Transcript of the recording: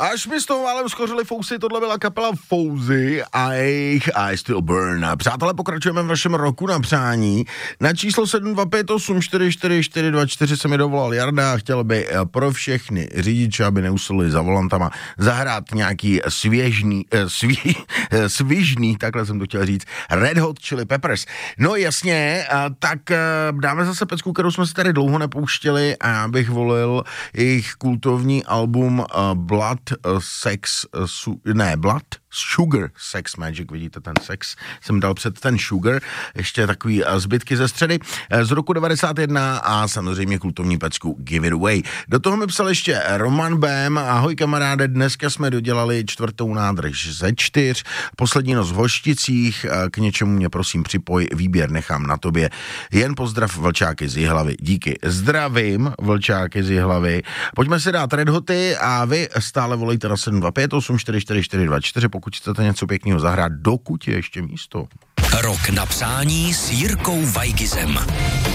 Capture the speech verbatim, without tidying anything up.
Až mi s toho válem schořili fousy, tohle byla kapela Fouzy a jejich I Still Burn. Přátelé, pokračujeme v našem roku na přání. Na číslo sedm dva pět osm čtyři čtyři čtyři dva čtyři se mi dovolal Jarda a chtěl by pro všechny řidiče, aby neusli za volantama, zahrát nějaký svěžný, svý, svižný, takhle jsem to chtěl říct, Red Hot Chili Peppers. No jasně, tak dáme zase pecku, kterou jsme si tady dlouho nepouštěli a já bych volil jejich kultovní album Blood, Sex, su, ne, Blood, Sugar, Sex Magic, vidíte, ten sex jsem dal před ten Sugar, ještě takový zbytky ze středy, z roku devadesát jedna a samozřejmě kultovní pecku Give It Away. Do toho mi psal ještě Roman Bém, ahoj kamaráde, dneska jsme dodělali čtvrtou nádrž ze čtyř, poslední noc v Hošticích, k něčemu mě prosím připoj, výběr nechám na tobě, jen pozdrav Vlčáky z Jihlavy, díky, zdravím Vlčáky z Jihlavy, pojďme si dát Red Hoty a vy stále volejte na sedm dva pět osm čtyři čtyři čtyři dva čtyři, pokud chcete něco pěkného zahrát, dokud je ještě místo. Rok na přání s Jirkou Weigizem.